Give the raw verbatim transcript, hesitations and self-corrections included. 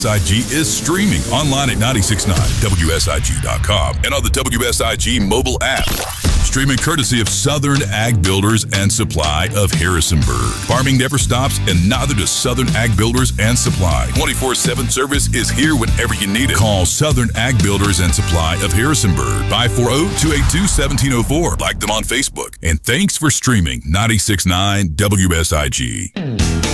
I G is streaming online at nine six nine W S I G dot com and on the W S I G mobile app. Streaming courtesy of Southern Ag Builders and Supply of Harrisonburg. Farming never stops, and neither does Southern Ag Builders and Supply. twenty-four seven service is here whenever you need it. Call Southern Ag Builders and Supply of Harrisonburg, five four zero, two eight two, one seven zero four. Like them on Facebook. And thanks for streaming ninety-six point nine W S I G.